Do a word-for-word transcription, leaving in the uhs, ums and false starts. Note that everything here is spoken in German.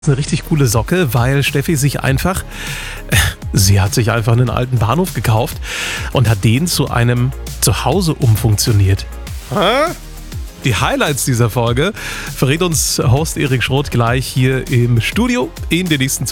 Eine richtig coole Socke, weil Steffi sich einfach, sie hat sich einfach einen alten Bahnhof gekauft und hat den zu einem Zuhause umfunktioniert. Die Highlights dieser Folge verrät uns Host Erik Schroth gleich hier im Studio in den nächsten